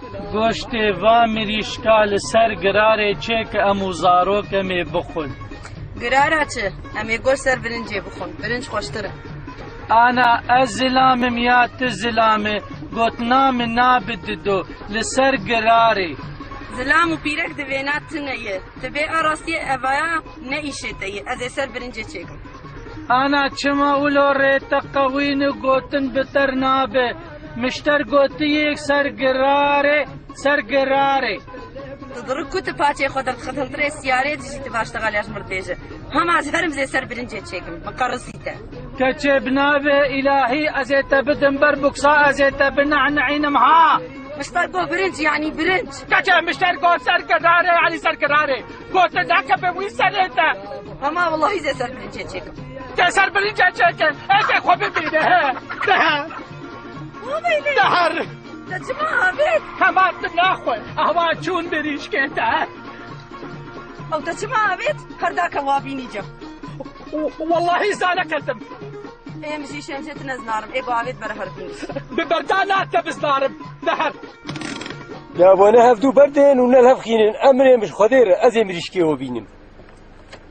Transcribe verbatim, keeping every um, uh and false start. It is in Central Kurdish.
گۆشتێ وا مریشکا لەسەر گرارێ چێ کە ئەموو زارۆکەمێ بخۆن. گرارە چ؟ ئەمێ گۆشت سەر برنجێ بخۆن، برنج خۆشترە. ئانا ئەس زلامم یا ت زلامێ گوتنا من نابددۆ لەسەر گرارێ. زلام و پیرەک دەوێنات تنەیە، دەبێ ئاڕاستیە ئەڤایە نەئیشێتەیە، ئەزێ سەر برنجێ چێکم. ئانا چما ئولۆ ڕێتە قەوین و گوتن بتەر نابێ، مشتەر گوتیەک سەر گرارێ سەر گرارێ. دڕک کوتە پاچێ خۆ دەرخەتەنترێ سیارێ دژیتە باشتەغا لەژ مردێژە. هەماز هەرم زێ سەر برنجێ چێکم، بەقەڕسیتە. کەچێ بنابێ ئیلاهی ئەزێتە بدم بەر بوکسا ئەزێتە بنەعنەعینم ها. مشتەر گۆ برنج یعنی برنج. کەچێ مشتەر گۆ سەر گرارێ علی سەر گرارێ. گۆتە داکە بە وی سەرێتە. هەما وەڵڵاهی زێ سەر برنجێ چێکم. تێ سەر برنجێ چێکن، ئەزێ خۆ ببینە هە. دەهە. دەهەر. دەچما هەبێت. هەماتم ناخۆی، ئەوا چوون بریشکێتە. ئەو دەچما هەبێت، هەرداکە وابینی جەم. واللهی زانەکەتم. ئێمەشی شێنجێت نەزنارم، ئێ باوێت بەرە هەربین. ببەردا ناتە بزنارم، دەهەر. یا بۆنە هەفتوو بەردێن و نەل هەفخینن ئەمرێ مش خۆدێرە ئەزێ مریشکێوە بینم.